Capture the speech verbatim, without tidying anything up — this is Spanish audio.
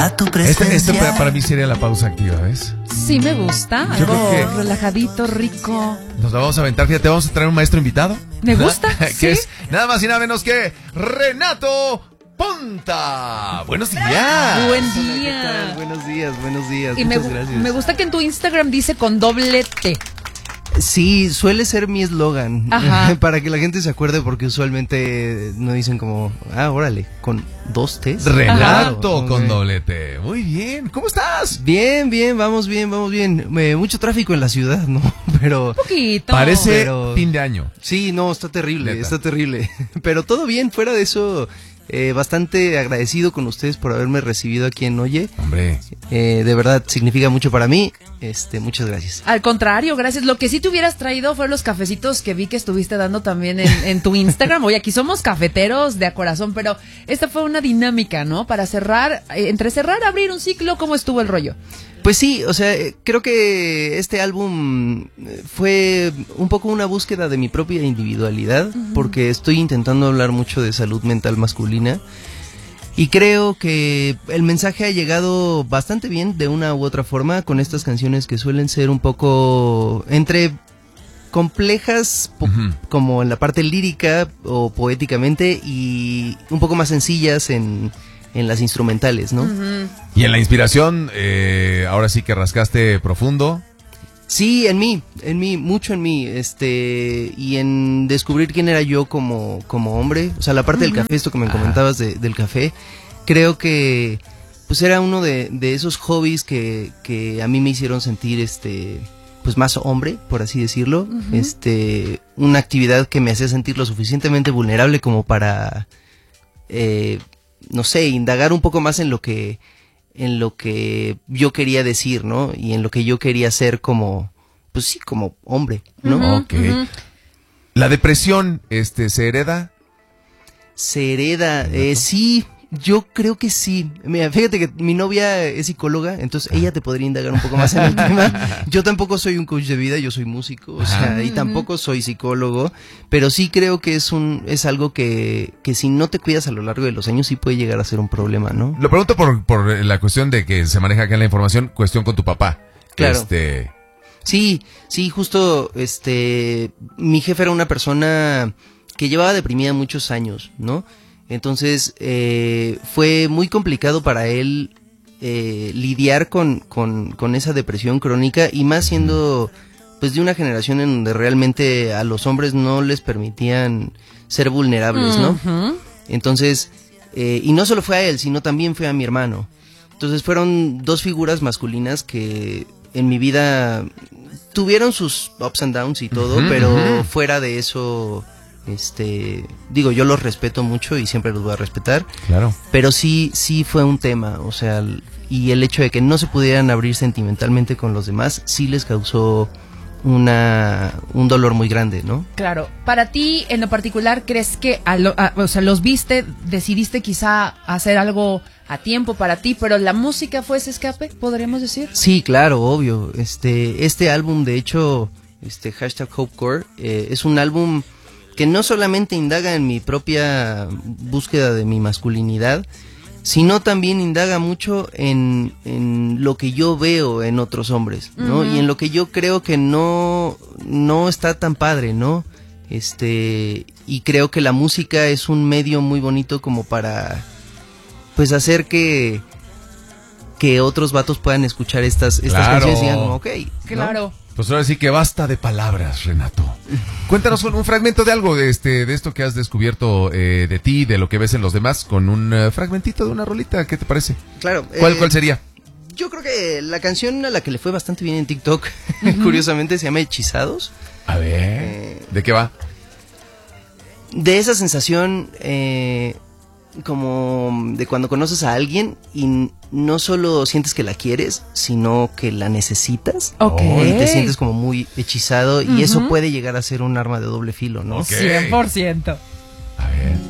a tu presencia. Este, esto para mí sería la pausa activa, ¿ves? Sí, me gusta. Yo Algo creo que relajadito, rico. Nos la vamos a aventar. Fíjate, vamos a traer un maestro invitado. Me gusta. que ¿Sí? es nada más y nada menos que Renato Ponta. Buenos días. Buen ¿Qué día. tal? Buenos días, buenos días. Y me, Muchas gracias. me gusta que en tu Instagram dice con doble T. Sí, suele ser mi eslogan. Ajá. Para que la gente se acuerde, porque usualmente no dicen como, ah, órale, con dos T's. Renato Ajá. con Ok. doblete. Muy bien. ¿Cómo estás? Bien, bien, vamos bien, vamos bien. Eh, mucho tráfico en la ciudad, ¿no? Pero Un poquito. Parece Pero- fin de año. sí, no, está terrible, Neta. está terrible. Pero todo bien, fuera de eso, eh, bastante agradecido con ustedes por haberme recibido aquí en Oye. Hombre. Eh, de verdad, significa mucho para mí. Este, muchas gracias. Al contrario, gracias. Lo que sí te hubieras traído fueron los cafecitos que vi que estuviste dando también en, en tu Instagram. Oye, aquí somos cafeteros de a corazón, pero esta fue una dinámica, ¿no? Para cerrar, eh, entre cerrar, abrir un ciclo, ¿cómo estuvo el rollo? Pues sí, o sea, eh, creo que este álbum eh, fue un poco una búsqueda de mi propia individualidad, porque estoy intentando hablar mucho de salud mental masculina. Y creo que el mensaje ha llegado bastante bien de una u otra forma con estas canciones que suelen ser un poco entre complejas po- Ujú. como en la parte lírica o poéticamente y un poco más sencillas en, en las instrumentales, ¿no? Y en la inspiración, eh, ahora sí que rascaste profundo. Sí, en mí, en mí, mucho en mí, este, y en descubrir quién era yo como, como hombre, o sea, la parte del café, esto que me Ajá. comentabas de- del café, creo que, pues era uno de, de esos hobbies que, que a mí me hicieron sentir, este, pues más hombre, por así decirlo, este, una actividad que me hacía sentir lo suficientemente vulnerable como para, eh, no sé, indagar un poco más en lo que, en lo que yo quería decir, ¿no? Y en lo que yo quería ser como, pues sí, como hombre, ¿no? Ujú, Ok. ujú. La depresión, este, ¿se hereda? Se hereda, eh, sí, yo creo que sí. Mira, fíjate que mi novia es psicóloga, entonces ella te podría indagar un poco más en el tema. Yo tampoco soy un coach de vida, yo soy músico, o sea, Ajá. y tampoco soy psicólogo, pero sí creo que es un, es algo que, que si no te cuidas a lo largo de los años sí puede llegar a ser un problema, ¿no? Lo pregunto por, por la cuestión de que se maneja acá en la información, cuestión con tu papá. Claro. Este, Sí, sí, justo, este, mi jefe era una persona que llevaba deprimida muchos años, ¿no? Entonces, eh, fue muy complicado para él eh, lidiar con, con, con esa depresión crónica y más siendo, pues, de una generación en donde realmente a los hombres no les permitían ser vulnerables, ¿no? Ujú. Entonces, eh, y no solo fue a él, sino también fue a mi hermano. Entonces fueron dos figuras masculinas que en mi vida tuvieron sus ups and downs y todo, Ujú, pero ujú. fuera de eso, este, digo, yo los respeto mucho y siempre los voy a respetar, claro. pero sí, sí fue un tema, o sea, l- y el hecho de que no se pudieran abrir sentimentalmente con los demás, sí les causó una, un dolor muy grande, ¿no? Claro. Para ti, en lo particular, ¿crees que, a lo- a- o sea, los viste, decidiste quizá hacer algo a tiempo para ti, pero la música fue ese escape, podríamos decir? Sí, claro, obvio. Este, este álbum, de hecho, este hashtag Hopecore, eh, es un álbum que no solamente indaga en mi propia búsqueda de mi masculinidad, sino también indaga mucho en, en lo que yo veo en otros hombres, ¿no? Ujú. Y en lo que yo creo que no, no está tan padre, ¿no? Este, y creo que la música es un medio muy bonito como para, pues, hacer que, que otros vatos puedan escuchar estas, estas Claro. canciones y digan como, ok, ¿no? Claro. Pues ahora sí que basta de palabras, Renato. Cuéntanos un, un fragmento de algo de este, de esto que has descubierto eh, de ti, de lo que ves en los demás, con un eh, fragmentito de una rolita. ¿Qué te parece? Claro. ¿Cuál, eh, cuál sería? Yo creo que la canción a la que le fue bastante bien en TikTok, curiosamente, se llama Hechizados. A ver. eh, ¿De qué va? De esa sensación eh, como de cuando conoces a alguien y n- no solo sientes que la quieres, sino que la necesitas. Ok. Y te sientes como muy hechizado y Ujú. eso puede llegar a ser un arma de doble filo, ¿no? Ok. cien por ciento.